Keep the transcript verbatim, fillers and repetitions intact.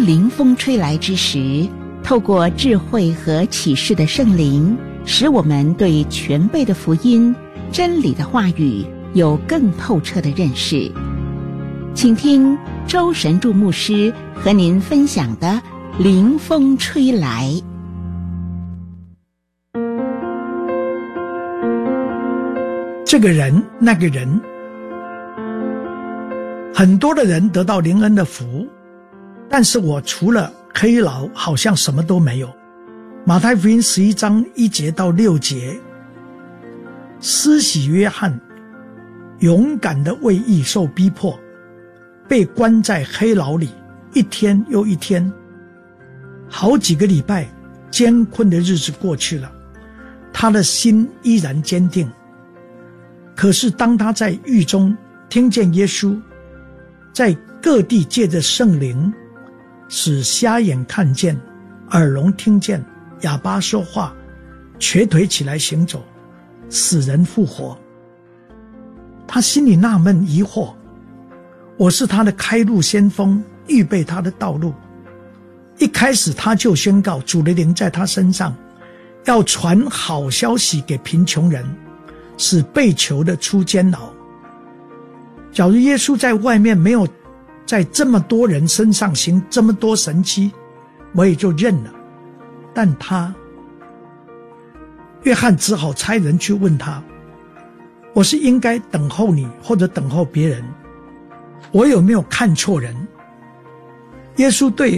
临风吹来之时，透过智慧和启示的圣灵，使我们对全备的福音、真理的话语有更透彻的认识。请听周神助牧师和您分享的临风吹来。 这个人那个人，很多的人得到灵恩的福，但是我除了黑牢好像什么都没有。马太福音十一章一节到六节，施洗约翰勇敢的为义受逼迫，被关在黑牢里，一天又一天，好几个礼拜，艰困的日子过去了，他的心依然坚定。可是当他在狱中听见耶稣在各地借着圣灵使瞎眼看见，耳聋听见，哑巴说话，瘸腿起来行走，死人复活，他心里纳闷疑惑，我是他的开路先锋，预备他的道路。一开始他就宣告主的灵在他身上，要传好消息给贫穷人，使被囚的出监牢。假如耶稣在外面没有在这么多人身上行这么多神迹，我也就认了。但他约翰只好差人去问他，我是应该等候你或者等候别人？我有没有看错人？耶稣对